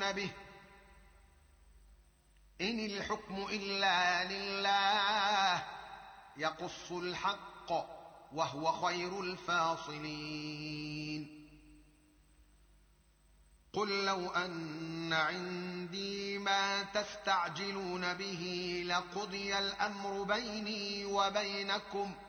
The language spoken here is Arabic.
تستعجلون به إن الحكم إلا لله يقص الحق وهو خير الفاصلين قل لو أن عندي ما تستعجلون به لقضي الأمر بيني وبينكم